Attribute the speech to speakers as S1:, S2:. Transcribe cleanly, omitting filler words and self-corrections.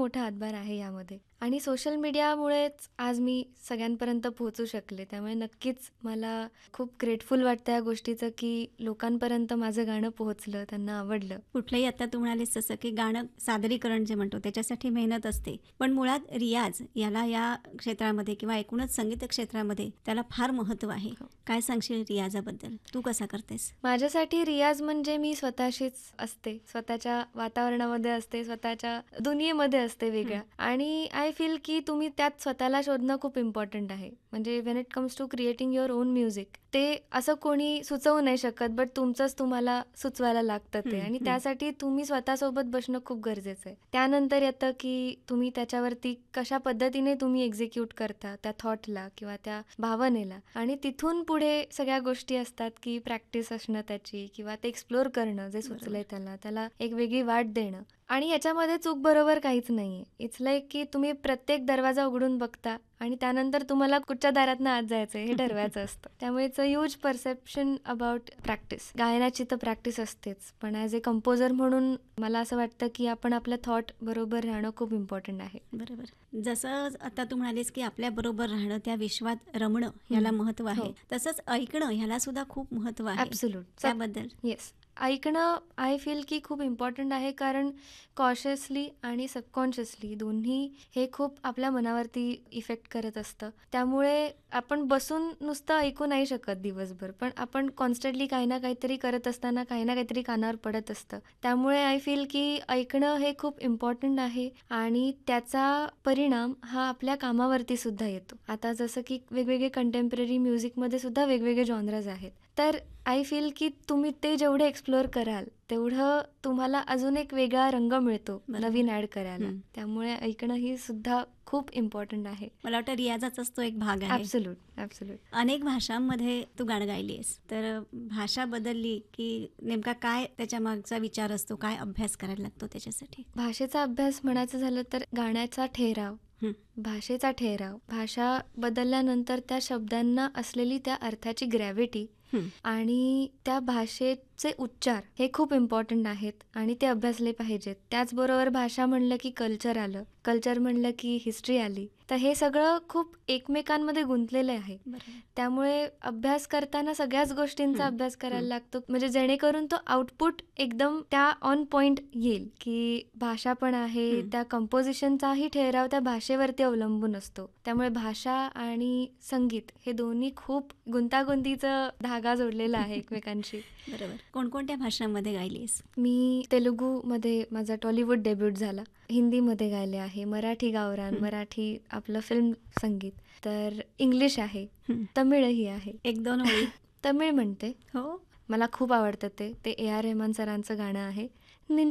S1: मोठा हातभार आहे यामध्ये. आणि सोशल मीडियामुळेच आज मी सगळ्यांपर्यंत पोहोचू शकले. त्यामुळे नक्कीच मला खूप ग्रेटफुल वाटतं या गोष्टीचं, की लोकांपर्यंत माझं गाणं पोहोचलं, त्यांना आवडलं.
S2: कुठलंही आता तू म्हणालीस तसं की गाणं सादरीकरण जे म्हणतो त्याच्यासाठी मेहनत असते, पण मुळात रियाज याला या क्षेत्रामध्ये किंवा एकूणच संगीत क्षेत्रामध्ये त्याला फार महत्त्व आहे. काय सांगशील रियाजाबद्दल? तू कसा करतेस?
S1: माझ्यासाठी रियाज म्हणजे मी स्वतःशीच असते, स्वतःच्या वातावरणामध्ये असते, स्वतःच्या दुनियेमध्ये असते वेगळ्या. आणि आय फील की तुम्ही त्यात स्वतःला शोधणं खूप इम्पॉर्टंट आहे. म्हणजे when it comes to creating your on music, ते असं कोणी सुचवू नाही शकत, बट तुमचंच तुम्हाला सुचवायला लागतं ते. आणि त्यासाठी तुम्ही स्वतःसोबत बसणं खूप गरजेचं आहे. त्यानंतर येतं की तुम्ही त्याच्यावरती कशा पद्धतीने तुम्ही एक्झिक्यूट करता त्या थॉटला किंवा त्या भावनेला. आणि तिथून पुढे सगळ्या गोष्टी असतात की प्रॅक्टिस असणं त्याची, किंवा ते एक्सप्लोर करणं जे सुचलंय त्याला एक वेगळी वाट देणं. आणि याच्यामध्ये चूक बरोबर काहीच नाहीये. इट्स लाईक की तुम्ही प्रत्येक दरवाजा उघडून बघता आणि त्यानंतर तुम्हाला कुठच्या दारातनं आत जायचंय हे ठरवायचं असतं. त्यामुळे it's a huge perception about practice. गायनाची तर प्रॅक्टिस असतेच, पण ॲज ए कंपोजर म्हणून मला असं वाटतं की आपण आपल्या थॉट बरोबर राहणं खूप इम्पॉर्टंट आहे.
S2: बरोबर. जसं आता तू म्हणालीस की आपल्या बरोबर राहणं, त्या विश्वात रमणं याला महत्त्व आहे, तसंच ऐकणं ह्याला सुद्धा खूप महत्त्व आहे.
S1: ॲब्सोल्यूट.
S2: त्याबद्दल?
S1: येस. ऐकणं आय फील की खूप इम्पॉर्टंट आहे, कारण कॉशियसली आणि सबकॉन्शियसली दोन्ही हे खूप आपल्या मनावरती इफेक्ट करत असतं. त्यामुळे आपण बसून नुसतं ऐकू नाही शकत दिवसभर, पण आपण कॉन्स्टंटली काही ना काहीतरी करत असताना काही ना काहीतरी कानावर पडत असतं. त्यामुळे आय फील की ऐकणं हे खूप इम्पॉर्टंट आहे आणि त्याचा परिणाम हा आपल्या कामावरती सुद्धा येतो. आता जसं की वेगवेगळे कंटेम्पररी म्युझिकमध्ये सुद्धा वेगवेगळे जॉनर्स आहेत. तर आय फील की तुम्ही ते जेवढे एक्सप्लोअर कराल तेवढं तुम्हाला अजून एक वेगळा रंग मिळतो नवीन ॲड करायला. त्यामुळे ऐकणं ही सुद्धा खूप इम्पॉर्टंट आहे.
S2: मला वाटतं रियाजाचाच तो एक भाग आहे.
S1: ॲब्सोल्यूट.
S2: अनेक भाषांमध्ये तू गाणं गायलीस, तर भाषा बदलली की नेमका काय त्याच्या मागचा विचार असतो, काय अभ्यास करायला लागतो त्याच्यासाठी?
S1: भाषेचा अभ्यास म्हणायचं झालं तर गाण्याचा ठेराव, भाषेचा ठेराव, भाषा बदलल्यानंतर त्या शब्दांना असलेली त्या अर्थाची ग्रॅव्हिटी आणि त्या भाषेचे उच्चार हे खूप इम्पॉर्टंट आहेत आणि ते अभ्यासले पाहिजेत. त्याचबरोबर भाषा म्हणलं की कल्चर आलं, कल्चर म्हणलं की हिस्ट्री आली. तर हे सगळं खूप एकमेकांमध्ये गुंतलेलं आहे. त्यामुळे अभ्यास करताना सगळ्याच गोष्टींचा अभ्यास करायला लागतो, म्हणजे जेणेकरून तो आउटपुट एकदम त्या ऑन पॉइंट येईल. की भाषा पण आहे, त्या कंपोजिशनचाही ठेराव त्या भाषेवरती अवलंबून असतो. त्यामुळे भाषा आणि संगीत हे दोन्ही खूप गुंतागुंतीचं धागा जोडलेला आहे एकमेकांशी.
S2: बरोबर. कोणकोणत्या भाषांमध्ये गायलीस?
S1: मी तेलुगूमध्ये माझा टॉलिवूड डेब्यूट झाला, हिंदीमध्ये गायले आहे, मराठी गावरान, मराठी आपलं फिल्म संगीत, तर इंग्लिश आहे, तमिळही आहे.
S2: 1-2 ओळी?
S1: तमिळ म्हणते.
S2: हो.
S1: मला खूप आवडतं ते ए आर रहमान सरांचं गाणं आहे, निन